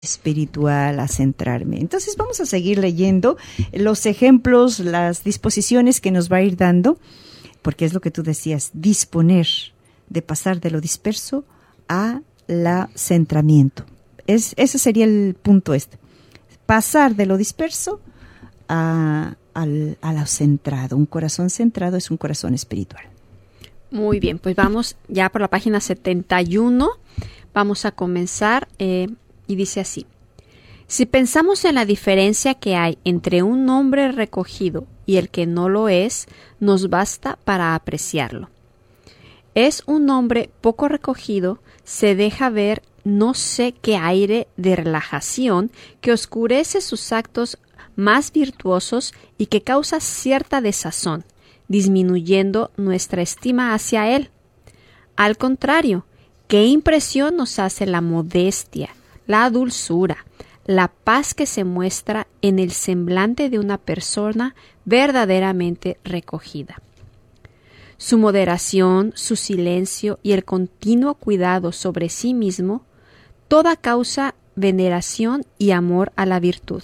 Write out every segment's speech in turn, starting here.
espiritual, a centrarme. Entonces vamos a seguir leyendo los ejemplos, las disposiciones que nos va a ir dando, porque es lo que tú decías, disponer de pasar de lo disperso a la centramiento. Ese sería el punto pasar de lo disperso a lo centrado. Un corazón centrado es un corazón espiritual. Muy bien, pues vamos ya por la página 71, vamos a comenzar y dice así: si pensamos en la diferencia que hay entre un hombre recogido y el que no lo es, nos basta para apreciarlo. Es un hombre poco recogido, se deja ver no sé qué aire de relajación que oscurece sus actos más virtuosos y que causa cierta desazón, disminuyendo nuestra estima hacia él. Al contrario, ¿qué impresión nos hace la modestia, la dulzura, la paz que se muestra en el semblante de una persona verdaderamente recogida? Su moderación, su silencio y el continuo cuidado sobre sí mismo, toda causa veneración y amor a la virtud.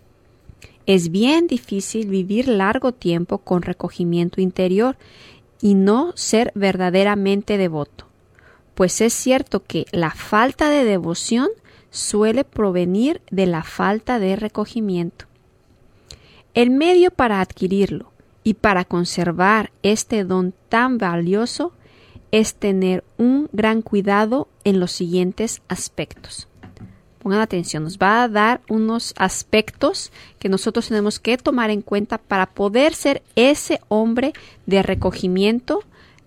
Es bien difícil vivir largo tiempo con recogimiento interior y no ser verdaderamente devoto, pues es cierto que la falta de devoción suele provenir de la falta de recogimiento. El medio para adquirirlo y para conservar este don tan valioso es tener un gran cuidado en los siguientes aspectos. Pongan atención, nos va a dar unos aspectos que nosotros tenemos que tomar en cuenta para poder ser ese hombre de recogimiento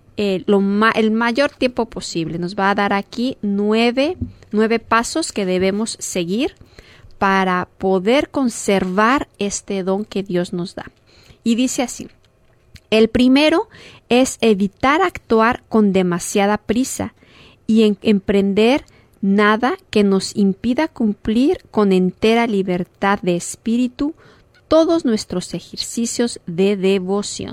el mayor tiempo posible. Nos va a dar aquí nueve pasos que debemos seguir para poder conservar este don que Dios nos da. Y dice así: el primero es evitar actuar con demasiada prisa y emprender nada que nos impida cumplir con entera libertad de espíritu todos nuestros ejercicios de devoción.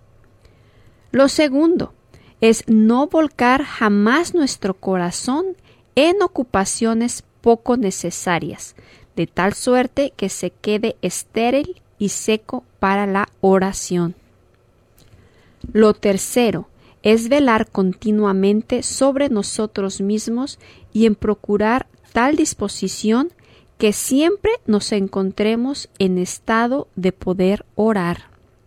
Lo segundo es no volcar jamás nuestro corazón en ocupaciones poco necesarias, de tal suerte que se quede estéril y seco para la oración. Lo tercero es velar continuamente sobre nosotros mismos y en procurar tal disposición que siempre nos encontremos en estado de poder orar.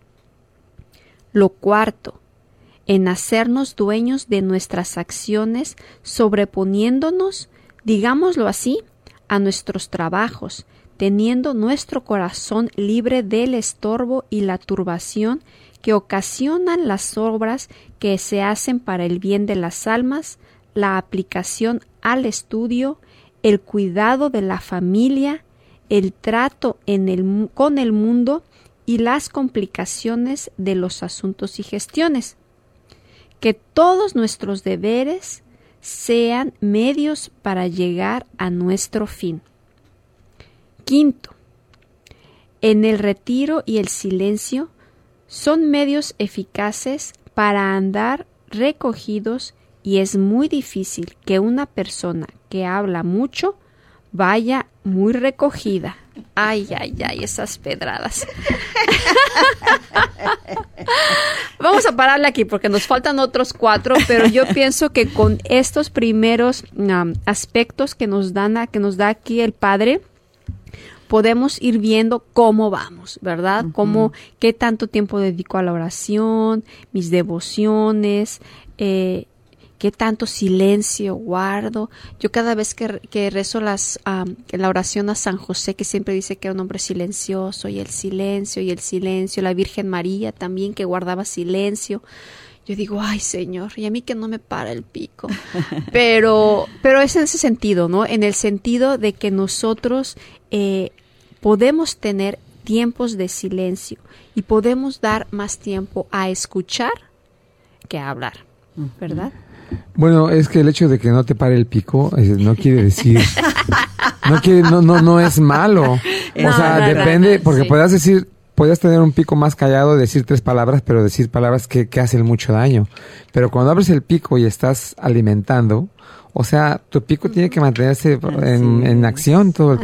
Lo cuarto, en hacernos dueños de nuestras acciones, sobreponiéndonos, digámoslo así, a nuestros trabajos, teniendo nuestro corazón libre del estorbo y la turbación que ocasionan las obras que se hacen para el bien de las almas, la aplicación al estudio, el cuidado de la familia, el trato con el mundo y las complicaciones de los asuntos y gestiones. Que todos nuestros deberes sean medios para llegar a nuestro fin. Quinto, en el retiro y el silencio son medios eficaces para andar recogidos y es muy difícil que una persona que habla mucho vaya muy recogida. Ay, esas pedradas. Vamos a pararle aquí porque nos faltan otros 4, pero yo pienso que con estos primeros aspectos que nos da aquí el Padre, podemos ir viendo cómo vamos, ¿verdad? Qué tanto tiempo dedico a la oración, mis devociones, qué tanto silencio guardo. Yo cada vez que rezo la oración a San José, que siempre dice que era un hombre silencioso, y el silencio, la Virgen María también que guardaba silencio, yo digo, ay Señor, y a mí que no me para el pico. Pero es en ese sentido, ¿no? En el sentido de que nosotros podemos tener tiempos de silencio y podemos dar más tiempo a escuchar que a hablar, ¿verdad? Bueno, es que el hecho de que no te pare el pico no quiere decir, no es malo. O sea, depende, porque podrás decir, Podías tener un pico más callado, decir 3 palabras, pero decir palabras que hacen mucho daño. Pero cuando abres el pico y estás alimentando, o sea, tu pico tiene que mantenerse en acción todo el